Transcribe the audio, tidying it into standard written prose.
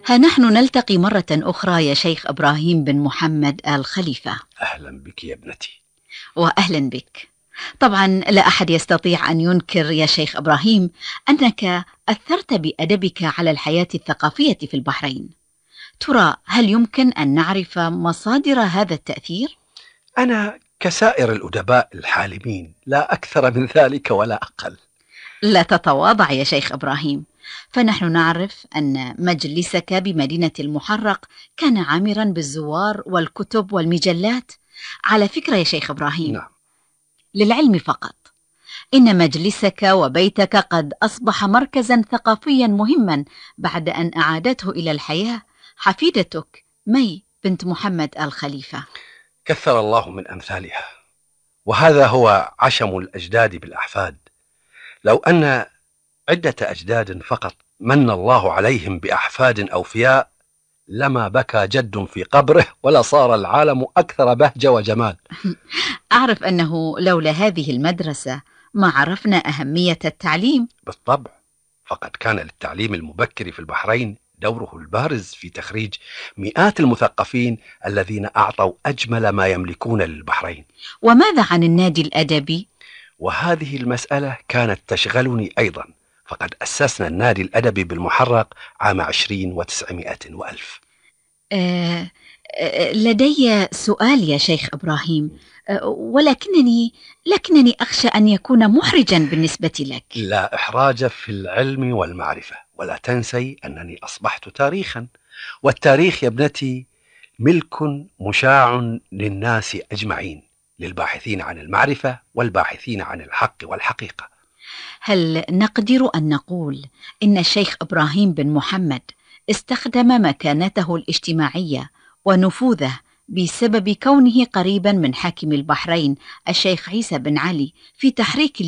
ها نحن نلتقي مرة أخرى يا شيخ إبراهيم بن محمد آل خليفة. أهلا بك يا ابنتي. وأهلا بك. طبعا لا أحد يستطيع أن ينكر يا شيخ إبراهيم أنك أثرت بأدبك على الحياة الثقافية في البحرين. ترى هل يمكن أن نعرف مصادر هذا التأثير؟ أنا كسائر الأدباء الحالمين، لا أكثر من ذلك ولا أقل. لا تتواضع يا شيخ إبراهيم، فنحن نعرف أن مجلسك بمدينة المحرق كان عامرا بالزوار والكتب والمجلات. على فكرة يا شيخ إبراهيم، نعم. للعلم فقط، إن مجلسك وبيتك قد أصبح مركزا ثقافيا مهما بعد أن أعادته إلى الحياة حفيدتك مي بنت محمد آل خليفة. كثر الله من أمثالها، وهذا هو عشم الأجداد بالأحفاد. لو أن عدة أجداد فقط من الله عليهم بأحفاد أوفياء لما بكى جد في قبره ولا صار العالم أكثر بهجة وجمال. أعرف أنه لولا هذه المدرسة ما عرفنا أهمية التعليم. بالطبع، فقد كان للتعليم المبكر في البحرين دوره البارز في تخريج مئات المثقفين الذين أعطوا أجمل ما يملكون للبحرين. وماذا عن النادي الأدبي؟ وهذه المسألة كانت تشغلني أيضا، فقد أسسنا النادي الأدبي بالمحرق عام 20 و900 وألف. لدي سؤال يا شيخ إبراهيم، ولكنني أخشى أن يكون محرجا بالنسبة لك. لا إحراج في العلم والمعرفة، ولا تنسي أنني أصبحت تاريخا، والتاريخ يا ابنتي ملك مشاع للناس أجمعين، للباحثين عن المعرفة والباحثين عن الحق والحقيقة. هل نقدر أن نقول إن الشيخ إبراهيم بن محمد استخدم مكانته الاجتماعية ونفوذه بسبب كونه قريبا من حاكم البحرين الشيخ عيسى بن علي في تحريك